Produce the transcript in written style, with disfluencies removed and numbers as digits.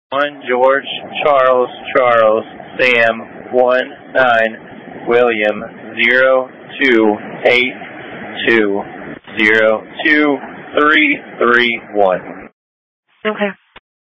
1 George Charles Sam 19 William 0282022331. Okay.